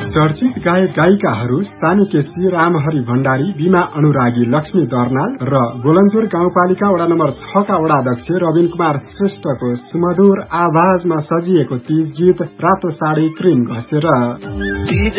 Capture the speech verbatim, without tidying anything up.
चर्चित गायक गायिकाहरू सानु केसी, रामहरि भण्डारी, बीमा अनुरागी, लक्ष्मी दर्नाल र गोलन्जोर गाउँपालिका वडा नम्बर छ का वडाध्यक्ष रविन कुमार श्रेष्ठको सुमधुर आवाजमा सजिएको तीज गीत रातो साडी क्रिम घसेर। तीज